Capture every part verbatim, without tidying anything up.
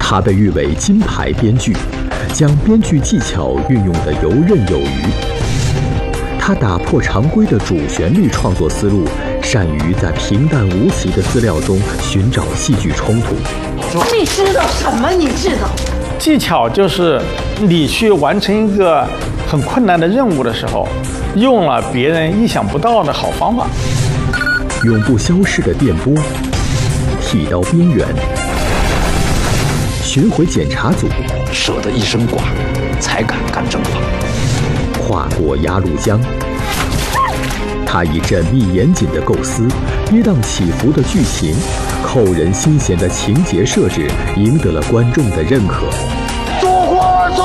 他被誉为金牌编剧，将编剧技巧运用得游刃有余。他打破常规的主旋律创作思路，善于在平淡无奇的资料中寻找戏剧冲突。 你知道什么？你知道？ 技巧就是你去完成一个很困难的任务的时候，用了别人意想不到的好方法。 永不消逝的电波，剃刀边缘，巡回检查组， 舍得一身剐，才敢干正话。 跨过鸭绿江，他以缜密严谨的构思、跌宕起伏的剧情、扣人心弦的情节设置，赢得了观众的认可。 烛火追！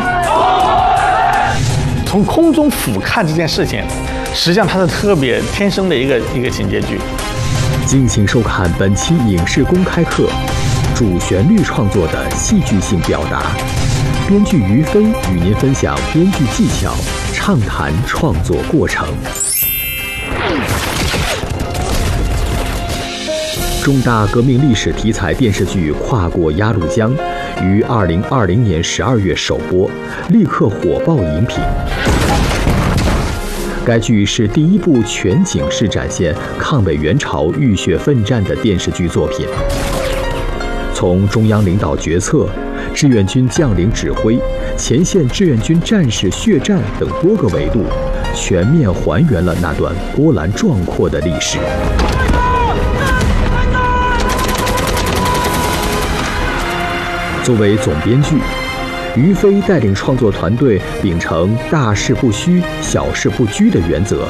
从空中俯瞰这件事情，实际上它是特别天生的一个一个情节剧。 敬请收看本期影视公开课，主旋律创作的戏剧性表达。编剧于飞与您分享编剧技巧，畅谈创作过程。重大革命历史题材电视剧《跨过鸭绿江》于二零二零年十二月首播，立刻火爆荧屏。该剧是第一部全景式展现抗美援朝浴血奋战的电视剧作品，从中央领导决策、志愿军将领指挥、前线志愿军战士血战等多个维度，全面还原了那段波澜壮阔的历史。作为总编剧，于飞带领创作团队秉承大事不虚、小事不拘的原则，